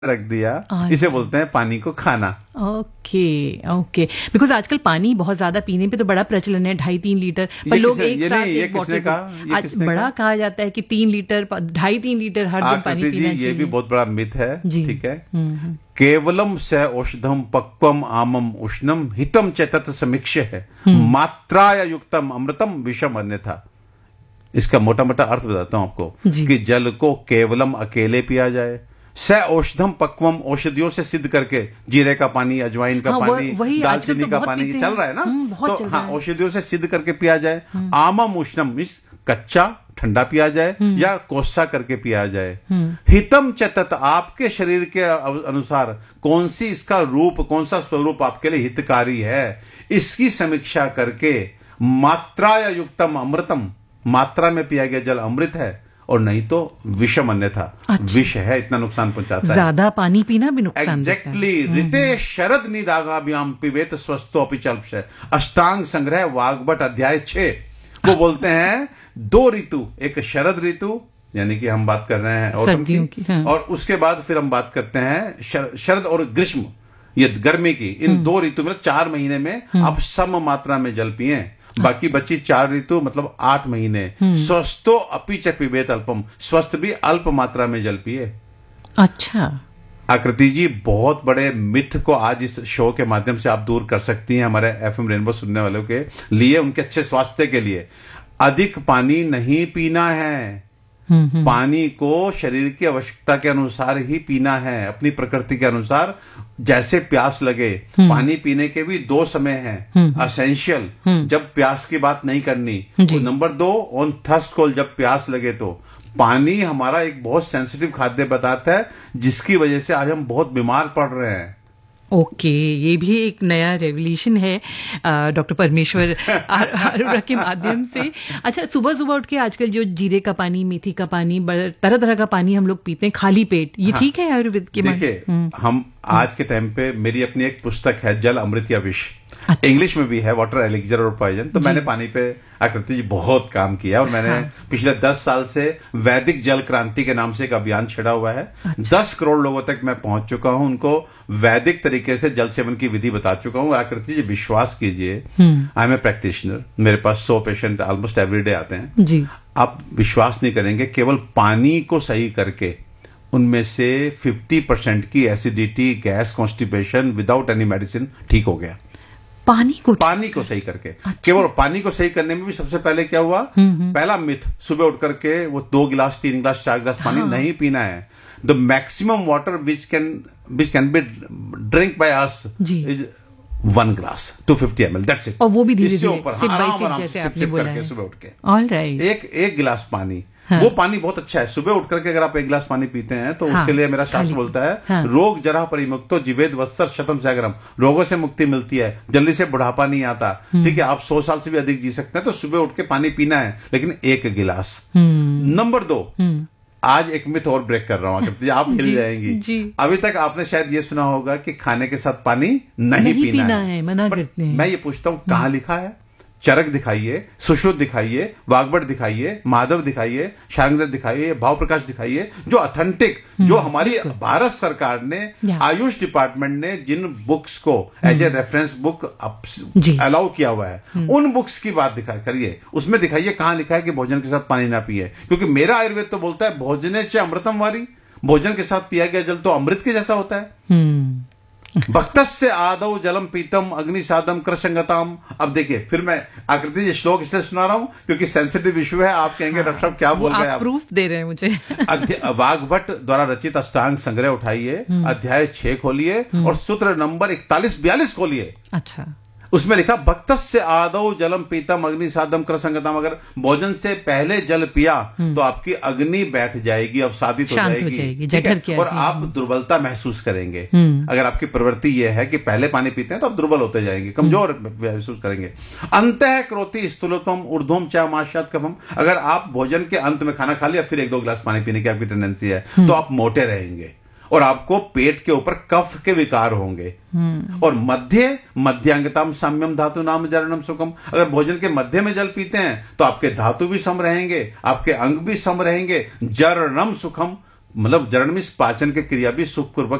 रख दिया, इसे बोलते हैं पानी को खाना। ओके ओके, बिकॉज आजकल पानी बहुत ज्यादा पीने पे तो बड़ा प्रचलन है, 2.5-3 लीटर, पर लोग एक साथ एक बॉटल बड़ा कहा जाता है कि 3 लीटर 2.5-3 लीटर हर दिन पानी पीना चाहिए। ये भी बहुत बड़ा मिथ है, ठीक है। केवलम स औषधम पक्वम आमम उष्णम हितम च तत् समीक्ष्य है मात्राया युक्तम अमृतम विषम अन्यथा। इसका मोटा मोटा अर्थ बताता हूं आपको कि जल को केवलम अकेले पिया जाए, स औषधम पक्वम औषधियों से सिद्ध करके, जीरे का पानी, अजवाइन का पानी, दालचीनी का पानी, ये चल रहा है ना, तो हाँ औषधियों से सिद्ध करके पिया जाए। आमम उष्णम मींस कच्चा ठंडा पिया जाए या कोसा करके पिया जाए। हितम च तत् आपके शरीर के अनुसार कौन सी इसका रूप, कौन सा स्वरूप आपके लिए हितकारी है, इसकी समीक्षा करके मात्राया युक्तम अमृतम, मात्रा में पिया गया जल अमृत है और नहीं तो विषम अन्यथा। अच्छा। विष है, इतना नुकसान पहुंचाता है। ज्यादा पानी पीना भी नुकसान। एग्जैक्टली। ऋते शरद निदागाभ्याम पिबेत स्वस्थो अपि चल्पस्य। अष्टांग संग्रह वाग्भट अध्याय 6 को बोलते हैं 2 ऋतु, एक शरद ऋतु यानी कि हम बात कर रहे हैं ऑटम की, हाँ। और उसके बाद फिर हम बात करते हैं शरद और ग्रीष्म, ये गर्मी की। इन 2 ऋतु में 4 महीने में आप सम मात्रा में जल पिए, बाकी बची 4 ऋतु मतलब 8 महीने। स्वस्थो अपि च पिबेत अल्पम, स्वस्थ भी अल्प मात्रा में जल पिए। अच्छा आकृति जी, बहुत बड़े मिथ को आज इस शो के माध्यम से आप दूर कर सकती हैं हमारे एफएम रेनबो सुनने वालों के लिए, उनके अच्छे स्वास्थ्य के लिए। अधिक पानी नहीं पीना है, पानी को शरीर की आवश्यकता के अनुसार ही पीना है, अपनी प्रकृति के अनुसार। जैसे प्यास लगे, पानी पीने के भी 2 समय हैं असेंशियल, जब प्यास की बात नहीं करनी। तो नंबर 2 ऑन थर्स्ट कॉल, जब प्यास लगे तो। पानी हमारा एक बहुत सेंसिटिव खाद्य पदार्थ है, जिसकी वजह से आज हम बहुत बीमार पड़ रहे हैं। ओके, ये भी एक नया रेवल्यूशन है डॉक्टर परमेश्वर अरोड़ा के माध्यम से। अच्छा, सुबह सुबह उठ के आजकल जो जीरे का पानी, मेथी का पानी, तरह तरह का पानी हम लोग पीते हैं खाली पेट, ये ठीक है आयुर्वेद के? देखिए, हम आज के टाइम पे, मेरी अपनी एक पुस्तक है जल अमृत या विष, अच्छा। इंग्लिश में भी है, वाटर एलिक्सर और पॉइजन। तो मैंने पानी पे आकृति जी बहुत काम किया और मैंने पिछले 10 साल से वैदिक जल क्रांति के नाम से एक अभियान छेड़ा हुआ है। अच्छा। 10 करोड़ लोगों तक मैं पहुंच चुका हूं, उनको वैदिक तरीके से जल सेवन की विधि बता चुका हूं। आकृति जी, विश्वास कीजिए, आई एम ए प्रैक्टिशनर, मेरे पास 100 पेशेंट ऑलमोस्ट एवरीडे आते हैं जी। आप विश्वास नहीं करेंगे, केवल पानी को सही करके उनमें से 50% की acidity, gas, constipation without any medicine ठीक हो गया। पानी को सही करके। अच्छा। केवल पानी को सही करने में भी सबसे पहले क्या हुआ, पहला मिथ, सुबह उठ करके वो 2 गिलास 3 गिलास 4 गिलास पानी नहीं पीना है। The maximum water which can be drink by us is 1 glass 250 ml, that's it. और वो भी धीरे धीरे आराम से सिप करके सुबह उठ के। ऑलराइट। एक गिलास पानी, वो पानी बहुत अच्छा है। सुबह उठ करके अगर आप 1 गिलास पानी पीते हैं तो उसके लिए मेरा शास्त्र बोलता है रोग जरा परिमुक्तो जीवेद वत्सर शतम सागरम, रोगों से मुक्ति मिलती है, जल्दी से बुढ़ापा नहीं आता। ठीक है, आप 100 साल से भी अधिक जी सकते हैं। तो सुबह उठ के पानी पीना है, लेकिन 1 गिलास। नंबर 2, आज एक मिथ और ब्रेक कर रहा हूं, आप हिल जाएंगी। अभी तक आपने शायद ये सुना होगा कि खाने के साथ पानी नहीं पीना है, मना करते हैं। मैं ये पूछता हूं, कहां लिखा है? चरक दिखाइए, सुश्रुत दिखाइए, वाग्भट दिखाइए, माधव दिखाइए, शार्ंगधर दिखाइए, भाव प्रकाश दिखाइए, जो ऑथेंटिक, जो हमारी भारत सरकार ने, आयुष डिपार्टमेंट ने जिन बुक्स को as a reference book allow किया हुआ है, उन बुक्स की बात करिए, उसमें दिखाइए कहां लिखा है कि भोजन के साथ पानी ना पिए। क्योंकि मेरा आयुर्वेद तो बोलता है भोजने च अमृतम वारी, भोजन के साथ पिया गया जल तो अमृत के जैसा होता है। भक्तस्य आदौ जलम पीतम अग्नि साधम कृशंगताम। अब देखिए, फिर मैं आकृति जी श्लोक इसलिए सुना रहा हूं क्योंकि सेंसिटिव इश्यू है। आप कहेंगे डॉक्टर साहब क्या बोल रहे हैं, आप प्रूफ दे रहे हैं मुझे। वाग्भट द्वारा रचित अष्टांग संग्रह उठाइए, अध्याय 6 खोलिए और सूत्र नंबर 41-42 खोलिए। अच्छा, उसमें लिखा भक्तस्य आदौ जलम पीतम अग्नि साधम कृसंगतम। अगर भोजन से पहले जल पिया तो आपकी अग्नि बैठ जाएगी, अवसादित हो जाएगी, ठीक है? और आप दुर्बलता महसूस करेंगे। अगर आपकी प्रवृत्ति यह है कि पहले पानी पीते हैं तो आप दुर्बल होते जाएंगे, कमजोर महसूस करेंगे। अंतः क्रोति स्थूलतम ऊर्ध्वम च माशात कफम। अगर आप भोजन के अंत में खाना खा लिया फिर 1-2 गिलास पानी पीने की आपकी टेंडेंसी है तो आप मोटे रहेंगे और आपको पेट के ऊपर कफ के विकार होंगे। और मध्यांगताम साम्यम धातु नाम जरणम सुखम। अगर भोजन के मध्य में जल पीते हैं तो आपके धातु भी सम रहेंगे, आपके अंग भी सम रहेंगे। जरणम सुखम, मतलब जरण में पाचन की क्रिया भी सुखपूर्वक